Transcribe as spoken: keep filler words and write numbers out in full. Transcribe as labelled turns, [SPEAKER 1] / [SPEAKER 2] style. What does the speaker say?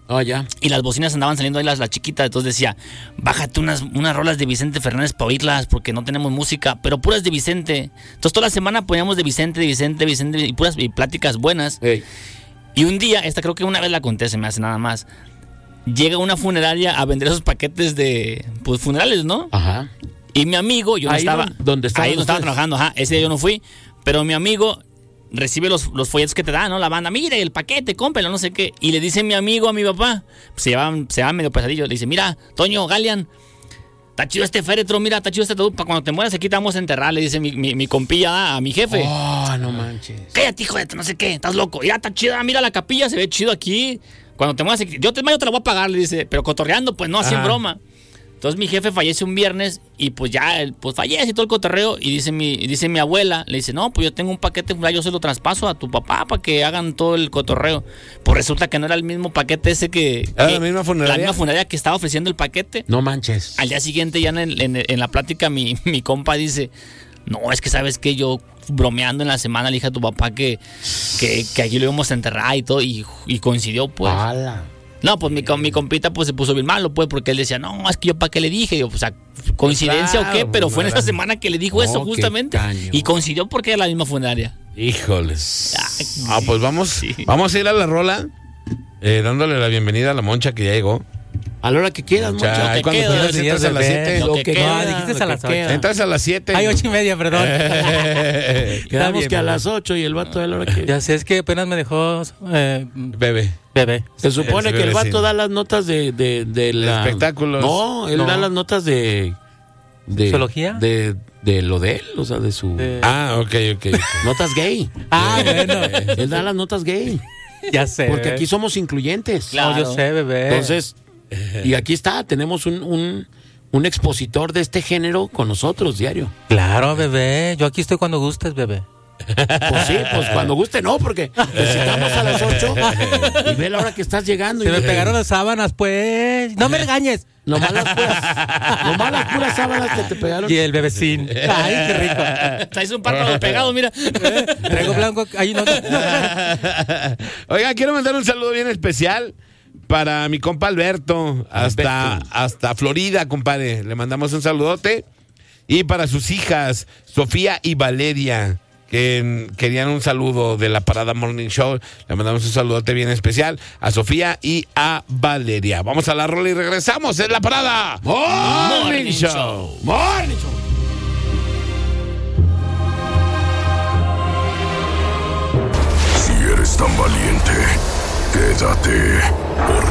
[SPEAKER 1] Oh, ya.
[SPEAKER 2] Y las bocinas andaban saliendo ahí las, las chiquitas. Entonces decía, bájate unas, unas rolas de Vicente Fernández para oírlas porque no tenemos música, pero puras de Vicente. Entonces toda la semana poníamos de Vicente, de Vicente, de Vicente y puras y pláticas buenas.
[SPEAKER 1] Hey.
[SPEAKER 2] Y un día, esta creo que una vez la conté, se me hace nada más. Llega una funeraria a vender esos paquetes de pues funerales, ¿no?
[SPEAKER 1] Ajá.
[SPEAKER 2] Y mi amigo, yo no
[SPEAKER 1] ahí
[SPEAKER 2] estaba.
[SPEAKER 1] Donde estaba
[SPEAKER 2] ahí no estaba trabajando, ajá. Ese día yo no fui. Pero mi amigo recibe los, los folletos que te dan, ¿no? La banda, mire, el paquete, cómprelo, no sé qué. Y le dice mi amigo a mi papá, pues se llevaban, se llevaban medio pesadillo. Le dice, mira, Toño, Galian, está chido este féretro, mira, está chido este todo. Para cuando te mueras aquí te vamos a enterrar, le dice mi, mi, mi compilla a mi jefe.
[SPEAKER 1] Oh, no manches.
[SPEAKER 2] Cállate, hijo de no sé qué, estás loco. Ya está chido, mira la capilla, se ve chido aquí. Cuando te mueras, yo te, yo te la voy a pagar, le dice, pero cotorreando, pues no, así en broma. Entonces mi jefe fallece un viernes y pues ya, pues fallece y todo el cotorreo. Y dice mi, dice mi abuela, le dice, no, pues yo tengo un paquete, yo se lo traspaso a tu papá para que hagan todo el cotorreo. Pues resulta que no era el mismo paquete ese que...
[SPEAKER 3] ¿Era
[SPEAKER 2] que
[SPEAKER 3] la misma funeraria?
[SPEAKER 2] La misma funeraria que estaba ofreciendo el paquete.
[SPEAKER 1] No manches.
[SPEAKER 2] Al día siguiente ya en, en, en la plática mi, mi compa dice, no, es que sabes que yo bromeando en la semana le dije a tu papá que, que, que aquí lo íbamos a enterrar y todo y, y coincidió pues.
[SPEAKER 1] ¡Hala!
[SPEAKER 2] No, pues mi, mi compita pues se puso bien malo, pues, porque él decía, no, es que yo para qué le dije, yo, pues, coincidencia
[SPEAKER 3] claro,
[SPEAKER 2] o qué, pero
[SPEAKER 3] pues,
[SPEAKER 2] fue en
[SPEAKER 3] era...
[SPEAKER 2] esa semana que le dijo
[SPEAKER 1] no,
[SPEAKER 2] eso justamente. Y coincidió porque era la misma funeraria.
[SPEAKER 3] Híjoles.
[SPEAKER 2] Ay,
[SPEAKER 3] ah, pues vamos,
[SPEAKER 2] sí.
[SPEAKER 3] vamos a ir a la rola, eh, dándole la bienvenida a la Moncha que ya llegó.
[SPEAKER 1] A la hora que quieras,
[SPEAKER 3] Ya,
[SPEAKER 1] Moncha.
[SPEAKER 3] ahí cuando
[SPEAKER 2] queda,
[SPEAKER 3] quieras entras a las siete.
[SPEAKER 2] Lo que queda,
[SPEAKER 4] no, dijiste a las ocho.
[SPEAKER 3] Entras a las siete.
[SPEAKER 4] Ay, ocho y media, perdón.
[SPEAKER 1] Quedamos
[SPEAKER 4] bien,
[SPEAKER 1] que a
[SPEAKER 4] bebé.
[SPEAKER 1] las ocho y el vato a la hora que...
[SPEAKER 4] Ya sé, es que apenas me dejó eh,
[SPEAKER 3] Bebé.
[SPEAKER 4] bebé.
[SPEAKER 1] Se supone
[SPEAKER 3] Sí,
[SPEAKER 1] que el vato
[SPEAKER 3] vecino.
[SPEAKER 1] da las notas de, de, de la...
[SPEAKER 3] espectáculos.
[SPEAKER 1] No, él
[SPEAKER 4] No.
[SPEAKER 1] da las notas de... de
[SPEAKER 4] ¿Zoología?
[SPEAKER 1] De, de lo de él, o sea, de su...
[SPEAKER 4] De-
[SPEAKER 3] Ah, ok, ok. ok.
[SPEAKER 1] Notas gay.
[SPEAKER 4] Ah, bueno.
[SPEAKER 1] Él da las notas gay.
[SPEAKER 4] Ya sé.
[SPEAKER 1] Porque
[SPEAKER 4] bebé.
[SPEAKER 1] aquí somos incluyentes.
[SPEAKER 2] Claro.
[SPEAKER 4] No, yo sé, bebé.
[SPEAKER 1] Entonces, y aquí está, tenemos un, un, un expositor de este género con nosotros diario.
[SPEAKER 4] Claro, bebé. Yo aquí estoy cuando gustes, bebé.
[SPEAKER 1] Pues sí, pues cuando guste no, porque necesitamos a las ocho y ve la hora que estás llegando.
[SPEAKER 4] Se
[SPEAKER 1] y
[SPEAKER 4] me pegaron las sábanas, pues. No me regañes.
[SPEAKER 1] Nomás las puras, nomás las puras sábanas que te pegaron.
[SPEAKER 4] Y el bebecín. Ay, qué rico.
[SPEAKER 2] Traes un párpado pegado, mira.
[SPEAKER 4] Traigo blanco. Ahí no.
[SPEAKER 3] Oiga, quiero mandar un saludo bien especial para mi compa Alberto, hasta,
[SPEAKER 1] Alberto.
[SPEAKER 3] hasta Florida, compadre. Le mandamos un saludote. Y para sus hijas, Sofía y Valeria, que mm, querían un saludo de la Parada Morning Show. Le mandamos un saludote bien especial a Sofía y a Valeria. Vamos a la rola y regresamos. Es la Parada Morning,
[SPEAKER 2] Morning
[SPEAKER 3] Show.
[SPEAKER 2] Show.
[SPEAKER 1] Morning Show.
[SPEAKER 5] Si eres tan valiente, quédate,